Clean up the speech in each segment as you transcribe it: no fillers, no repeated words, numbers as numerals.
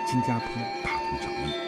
金家坡大同小异。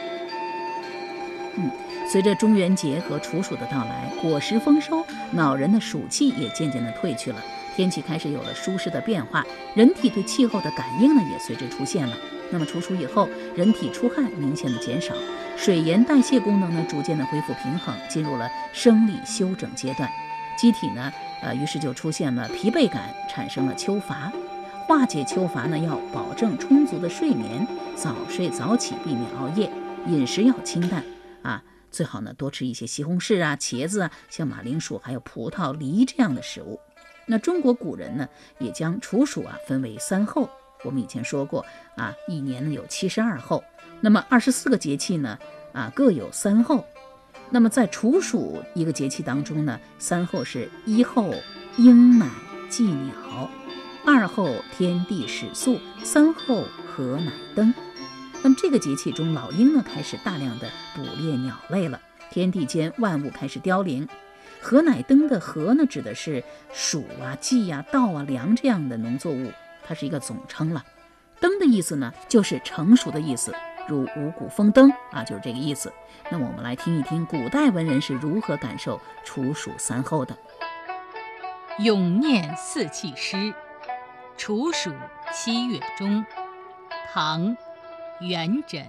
随着中元节和处暑的到来，果实丰收，恼人的暑气也渐渐的退去了，天气开始有了舒适的变化，人体对气候的感应呢也随之出现了。那么处暑以后，人体出汗明显的减少，水盐代谢功能呢逐渐的恢复平衡，进入了生理休整阶段，机体呢于是就出现了疲惫感，产生了秋乏。化解秋乏呢，要保证充足的睡眠，早睡早起，避免熬夜，饮食要清淡啊，最好呢多吃一些西红柿啊、茄子啊，像马铃薯还有葡萄、梨这样的食物。那中国古人呢也将处暑分为3候，我们以前说过一年呢有72候，那么24个节气呢各有3候。那么在处暑一个节气当中呢，3候是1候鹰乃祭鸟，2候天地始肃，3候禾乃登。那么这个节气中，老鹰呢开始大量的捕猎鸟类了，天地间万物开始凋零。禾乃登的禾呢，指的是黍稷稻粮这样的农作物，它是一个总称了。登的意思呢，就是成熟的意思，如五谷丰登就是这个意思。那么我们来听一听古代文人是如何感受处暑3候的。 咏念四气诗，处暑7月中，唐·元稹。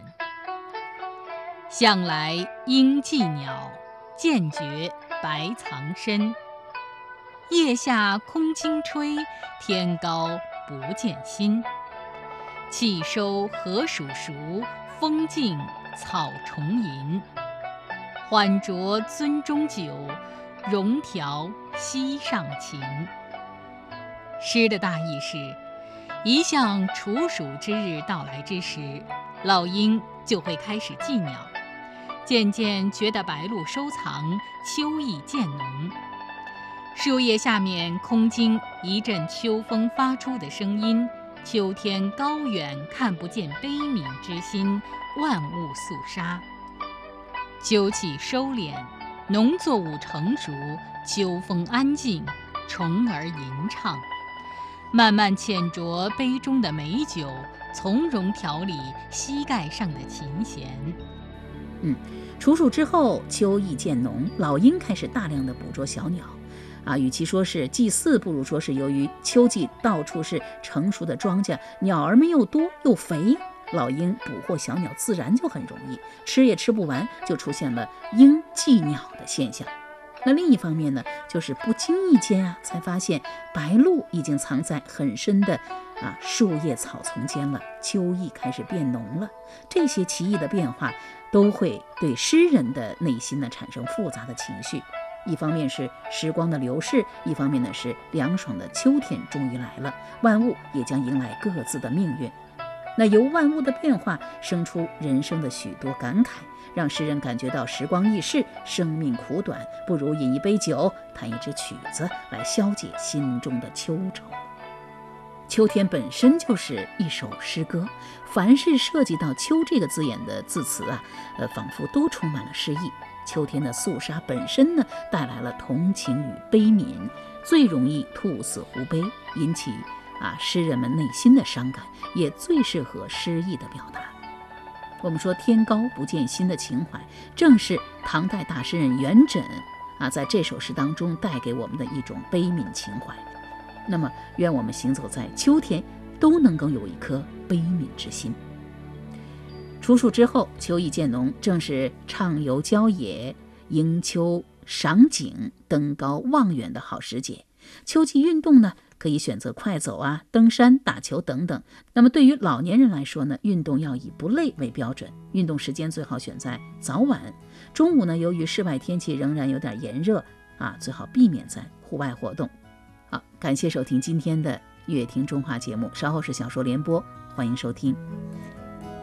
向来鹰寄鸟，渐觉白藏身。夜下空清吹，天高不见薪。气收禾黍熟，风静草重吟。缓酌樽中酒，容调溪上琴。诗的大意是，一向处暑之日到来之时，老鹰就会开始寄鸟，渐渐觉得白露收藏，秋意渐浓。树叶下面空经一阵秋风发出的声音，秋天高远看不见悲悯之心，万物肃杀。秋气收敛，农作物成熟，秋风安静，虫儿吟唱。慢慢浅酌杯中的美酒，从容调理膝盖上的琴弦。 处暑之后，秋意渐浓，老鹰开始大量的捕捉小鸟与其说是祭祀，不如说是由于秋季到处是成熟的庄稼，鸟儿们又多又肥，老鹰捕获小鸟自然就很容易，吃也吃不完，就出现了鹰寄鸟的现象。那另一方面呢，就是不经意间才发现白鹭已经藏在很深的树叶草丛间了，秋意开始变浓了。这些奇异的变化都会对诗人的内心呢产生复杂的情绪，一方面是时光的流逝，一方面呢是凉爽的秋天终于来了，万物也将迎来各自的命运。那由万物的变化生出人生的许多感慨，让诗人感觉到时光易逝，生命苦短，不如饮一杯酒，弹一支曲子来消解心中的秋愁。秋天本身就是一首诗歌，凡是涉及到秋这个字眼的字词仿佛都充满了诗意。秋天的肃杀本身呢，带来了同情与悲悯，最容易兔死狐悲，引起诗人们内心的伤感，也最适合诗意的表达。我们说天高不见薪的情怀，正是唐代大诗人元稹在这首诗当中带给我们的一种悲悯情怀。那么愿我们行走在秋天都能够有一颗悲悯之心。处暑之后，秋意渐浓，正是畅游郊野、迎秋赏景、登高望远的好时节。秋季运动呢，可以选择快走登山、打球等等。那么对于老年人来说呢，运动要以不累为标准，运动时间最好选在早晚。中午呢，由于室外天气仍然有点炎热最好避免在户外活动。好，感谢收听今天的乐听中华节目，稍后是小说联播，欢迎收听。